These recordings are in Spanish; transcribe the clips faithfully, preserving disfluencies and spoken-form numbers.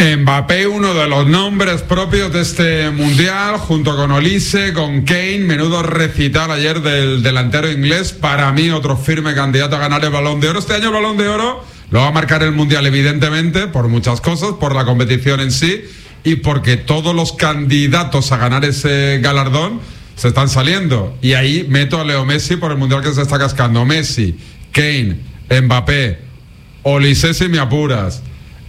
Mbappé, uno de los nombres propios de este mundial, junto con Olise, con Kane. Menudo recital ayer del delantero inglés. Para mí, otro firme candidato a ganar el Balón de Oro. Este año el Balón de Oro lo va a marcar el mundial, evidentemente, por muchas cosas, por la competición en sí y porque todos los candidatos a ganar ese galardón se están saliendo. Y ahí meto a Leo Messi por el mundial que se está cascando. Messi, Kane, Mbappé, Olise si me apuras.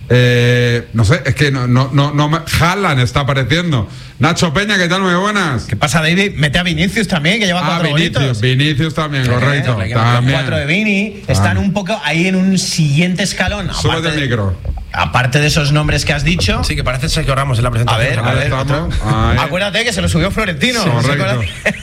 Eh, no sé, es que no, no, no, no Haaland está apareciendo. Nacho Peña, ¿qué tal? Muy buenas. ¿Qué pasa, David? Mete a Vinicius también, que lleva ah, cuatro Vinicius, bonitos. Vinicius también, correcto. Eh, también. Cuatro de Vini. Están ah. un poco ahí en un siguiente escalón. Súbete el micro. Aparte de esos nombres que has dicho. Sí, que parece Sergio Ramos en la presentación. A ver, a ver. Acuérdate que se lo subió Florentino. Correcto.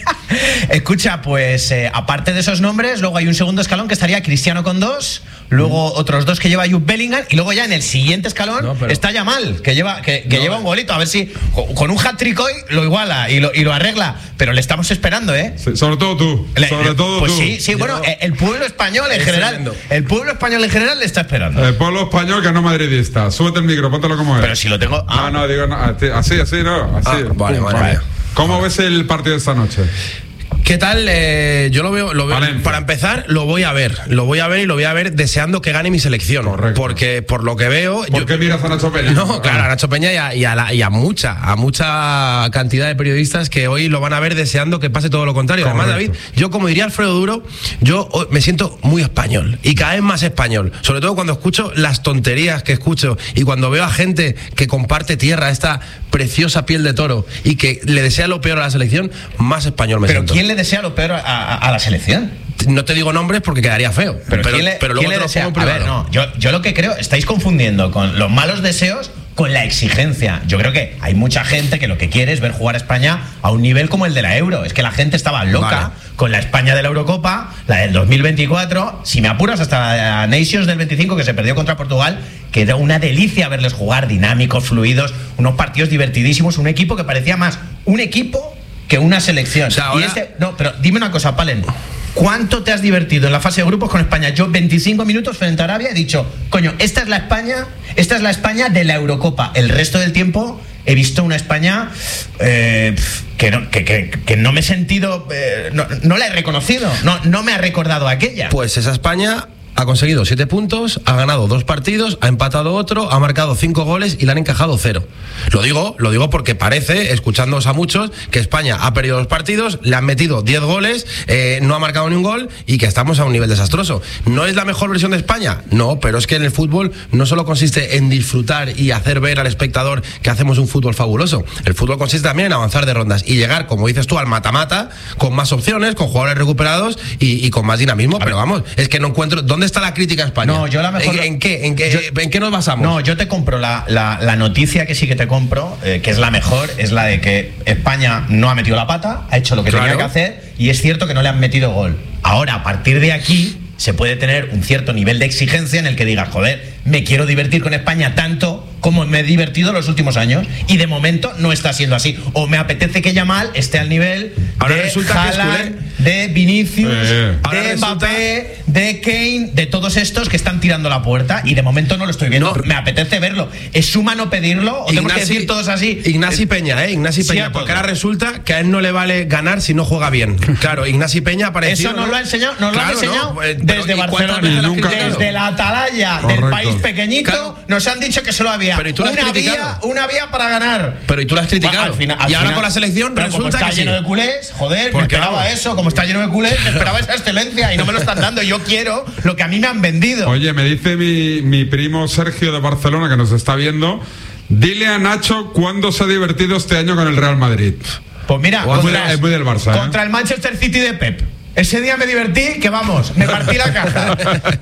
Escucha, pues eh, aparte de esos nombres, luego hay un segundo escalón que estaría Cristiano con dos, luego mm. otros dos que lleva Jude Bellingham, y luego ya en el siguiente escalón no, pero... está Yamal, que lleva que, que no, lleva un golito, a ver si con un hat-trick hoy lo iguala y lo, y lo arregla, pero le estamos esperando, ¿eh? Sí, sobre todo tú, le, sobre todo pues tú. Sí, sí, Yo... bueno, el pueblo español en general, tremendo. el pueblo español en general le está esperando. El pueblo español que no madridista. Súbete el micro, póntelo como es. Pero si lo tengo... Ah. No, no, digo, no, así, así, no, así. Ah, vale, Pum, vale, vale. ¿Cómo ves el partido de esta noche? ¿Qué tal? Eh, yo lo veo, lo veo para empezar, lo voy a ver. Lo voy a ver y lo voy a ver deseando que gane mi selección. Correcto. Porque por lo que veo. ¿Por yo, qué miras a Nacho Peña? No, claro, a Nacho Peña y a, y, a la, y a mucha, a mucha cantidad de periodistas que hoy lo van a ver deseando que pase todo lo contrario. Correcto. Además, David, yo como diría Alfredo Duro, yo me siento muy español y cada vez más español. Sobre todo cuando escucho las tonterías que escucho y cuando veo a gente que comparte tierra, esta preciosa piel de toro y que le desea lo peor a la selección, más español me ¿Pero siento. ¿Quién le desea lo peor a, a, a la selección? No te digo nombres porque quedaría feo. Pero, pero, ¿quién le, pero luego ¿quién le desea? A ver, no, yo, yo lo que creo, estáis confundiendo con los malos deseos con la exigencia. Yo creo que hay mucha gente que lo que quiere es ver jugar a España a un nivel como el de la Euro. Es que la gente estaba loca vale. con la España de la Eurocopa, la del dos mil veinticuatro, si me apuras hasta la Nations del veinticinco que se perdió contra Portugal, que era una delicia verles jugar, dinámicos, fluidos, unos partidos divertidísimos, un equipo que parecía más un equipo que una selección. O sea, ahora... y este, no, pero dime una cosa, Palen. ¿Cuánto te has divertido en la fase de grupos con España? Yo veinticinco minutos frente a Arabia he dicho, coño, esta es la España, esta es la España de la Eurocopa. El resto del tiempo he visto una España eh, que, no, que, que, que no me he sentido, eh, no, no la he reconocido, no, no me ha recordado a aquella. Pues esa España ha conseguido siete puntos, ha ganado dos partidos, ha empatado otro, ha marcado cinco goles y le han encajado cero. Lo digo, lo digo porque parece, escuchándoos a muchos, que España ha perdido dos partidos, le han metido diez goles, eh, no ha marcado ni un gol y que estamos a un nivel desastroso. ¿No es la mejor versión de España? No, pero es que en el fútbol no solo consiste en disfrutar y hacer ver al espectador que hacemos un fútbol fabuloso. El fútbol consiste también en avanzar de rondas y llegar, como dices tú, al mata-mata, con más opciones, con jugadores recuperados y, y con más dinamismo. Pero vamos, es que no encuentro... ¿Dónde está la crítica a España? No, yo la mejor... ¿En, en qué? ¿En qué, yo, ¿En qué nos basamos? No, yo te compro la, la, la noticia que sí que te compro, eh, que es la mejor, es la de que España no ha metido la pata, ha hecho lo que claro. tenía que hacer y es cierto que no le han metido gol. Ahora, a partir de aquí, se puede tener un cierto nivel de exigencia en el que digas, joder, me quiero divertir con España tanto como me he divertido los últimos años y de momento no está siendo así. O me apetece que Yamal esté al nivel ahora de resulta Haaland, de Vinicius, eh. de Mbappé, de Kane, de todos estos que están tirando la puerta y de momento no lo estoy viendo. No. Me apetece verlo. ¿Es suma no pedirlo? ¿O Ignasi, tenemos que decir todos así? Ignasi Peña, ¿eh? Ignasi Peña, sí, porque ahora resulta que a él no le vale ganar si no juega bien. Claro, Ignasi Peña apareció... Eso nos lo ha enseñado, nos claro, lo ha enseñado no, desde Barcelona. Nunca, desde la atalaya Correcto. del país pequeñito, claro. nos han dicho que solo había una vía, una vía para ganar. Pero y tú lo has criticado. Al final, al y ahora final, con la selección pero resulta como está que lleno sí. de culés, joder, me esperaba vamos. eso, como está lleno de culés, me esperaba esa excelencia y no me lo están dando. Yo quiero lo que a mí me han vendido. Oye, me dice mi, mi primo Sergio de Barcelona, que nos está viendo, dile a Nacho cuándo se ha divertido este año con el Real Madrid. Pues mira, es muy, es muy del Barça, contra ¿eh? el Manchester City de Pep. Ese día me divertí, que vamos, me partí la caja.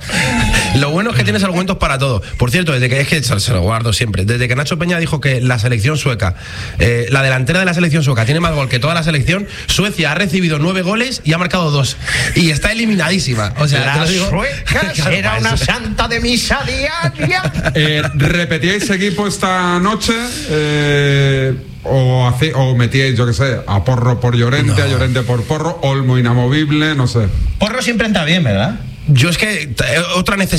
Lo bueno es que tienes argumentos para todo. Por cierto, desde que es que se lo guardo siempre. Desde que Nacho Peña dijo que la selección sueca, eh, la delantera de la selección sueca tiene más gol que toda la selección, Suecia ha recibido nueve goles y ha marcado dos. Y está eliminadísima. O sea, la te lo digo, sueca claro, era una santa de misa diaria. Eh, ¿Repetíais equipo esta noche? Eh... O, hace, o metíais, yo qué sé, a Porro por Llorente, no. a Llorente por Porro, Olmo inamovible, no sé. Porro siempre entra bien, ¿verdad? Yo es que otra necesidad.